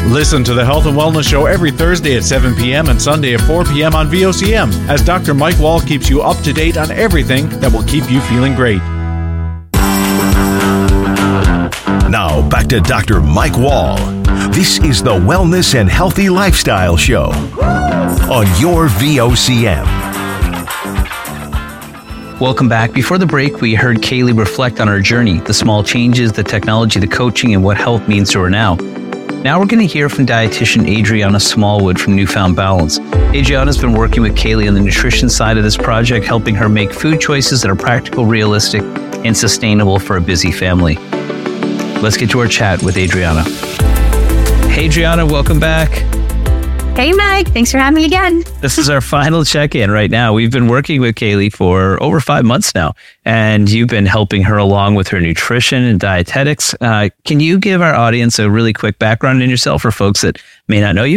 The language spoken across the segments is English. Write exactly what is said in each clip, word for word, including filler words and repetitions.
Listen to the Health and Wellness Show every Thursday at seven p.m. and Sunday at four p.m. on V O C M as Doctor Mike Wall keeps you up to date on everything that will keep you feeling great. Now, back to Doctor Mike Wall. This is the Wellness and Healthy Lifestyle Show on your V O C M. Welcome back. Before the break, we heard Kaylee reflect on her journey, the small changes, the technology, the coaching, and what health means to her now. Now we're going to hear from dietitian Adriana Smallwood from Newfound Balance. Adriana's been working with Kaylee on the nutrition side of this project, helping her make food choices that are practical, realistic, and sustainable for a busy family. Let's get to our chat with Adriana. Hey, Adriana, welcome back. Hey, Mike. Thanks for having me again. This is our final check-in right now. We've been working with Kaylee for over five months now, and you've been helping her along with her nutrition and dietetics. Uh, can you give our audience a really quick background in yourself for folks that may not know you?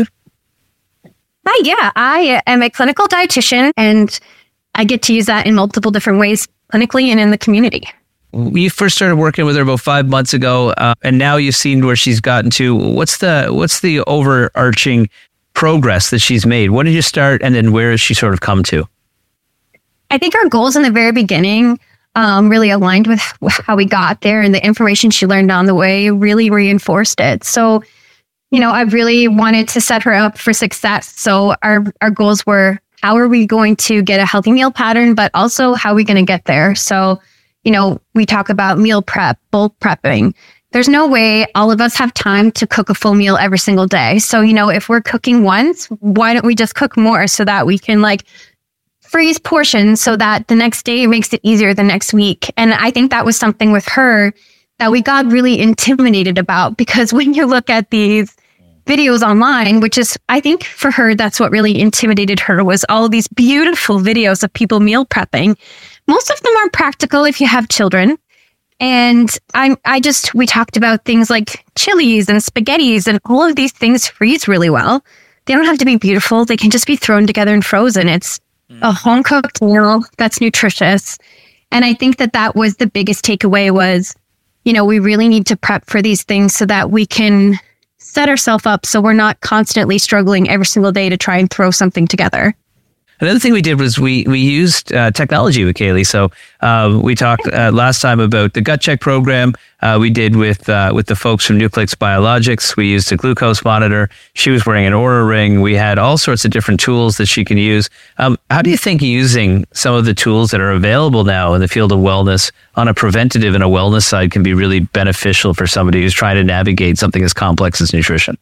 Hi, yeah. I am a clinical dietitian, and I get to use that in multiple different ways, clinically and in the community. You first started working with her about five months ago, uh, and now you've seen where she's gotten to. What's the what's the overarching progress that she's made? When did you start, and then where has she sort of come to? I think our goals in the very beginning um, really aligned with how we got there, and the information she learned on the way really reinforced it. So, you know, I really wanted to set her up for success. So our, our goals were, how are we going to get a healthy meal pattern, but also how are we going to get there? So, you know, we talk about meal prep, bulk prepping. There's no way all of us have time to cook a full meal every single day. So, you know, if we're cooking once, why don't we just cook more so that we can like freeze portions so that the next day it makes it easier the next week. And I think that was something with her that we got really intimidated about, because when you look at these videos online, which is, I think for her, that's what really intimidated her, was all of these beautiful videos of people meal prepping. Most of them aren't practical if you have children. And I I just, we talked about things like chilies and spaghettis, and all of these things freeze really well. They don't have to be beautiful. They can just be thrown together and frozen. It's a home cooked meal that's nutritious. And I think that that was the biggest takeaway was, you know, we really need to prep for these things so that we can set ourselves up so we're not constantly struggling every single day to try and throw something together. Another thing we did was we we used uh, technology with Kaylee. So uh, we talked uh, last time about the gut check program. Uh, we did with uh, with the folks from Nuclex Biologics. We used a glucose monitor. She was wearing an Oura ring. We had all sorts of different tools that she can use. Um, how do you think using some of the tools that are available now in the field of wellness on a preventative and a wellness side can be really beneficial for somebody who's trying to navigate something as complex as nutrition?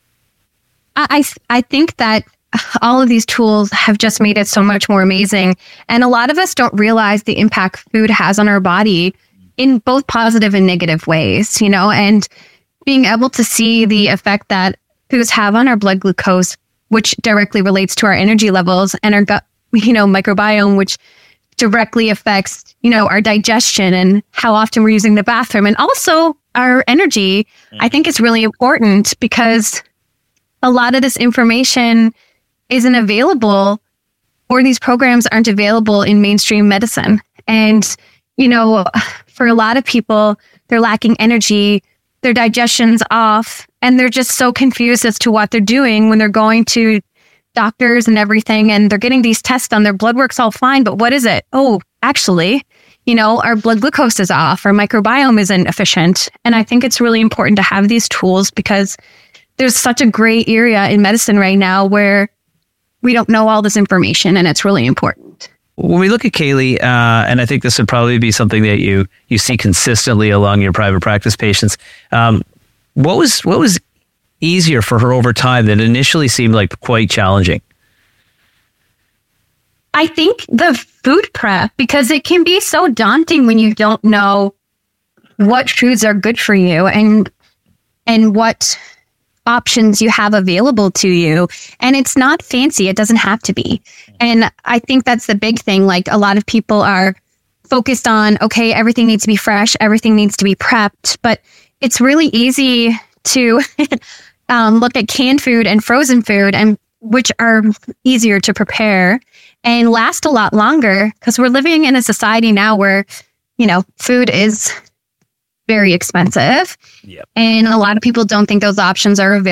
I I think that all of these tools have just made it so much more amazing. And a lot of us don't realize the impact food has on our body in both positive and negative ways, you know, and being able to see the effect that foods have on our blood glucose, which directly relates to our energy levels, and our gut, you know, microbiome, which directly affects, you know, our digestion and how often we're using the bathroom, and also our energy. I think it's really important because a lot of this information isn't available, or these programs aren't available in mainstream medicine. And, you know, for a lot of people, they're lacking energy, their digestion's off, and they're just so confused as to what they're doing when they're going to doctors and everything, and they're getting these tests done. Their blood work's all fine, but what is it? Oh, actually, you know, our blood glucose is off, our microbiome isn't efficient. And I think it's really important to have these tools because there's such a gray area in medicine right now where we don't know all this information, and it's really important. When we look at Kaylee, uh, and I think this would probably be something that you you see consistently along your private practice patients, um, what was what was easier for her over time that initially seemed like quite challenging? I think the food prep, because it can be so daunting when you don't know what foods are good for you and and what options you have available to you. And it's not fancy. It doesn't have to be. And I think that's the big thing. Like, a lot of people are focused on, okay, everything needs to be fresh, everything needs to be prepped, but it's really easy to um, look at canned food and frozen food, and which are easier to prepare and last a lot longer, because we're living in a society now where, you know, food is very expensive. Yep. And a lot of people don't think those options are available.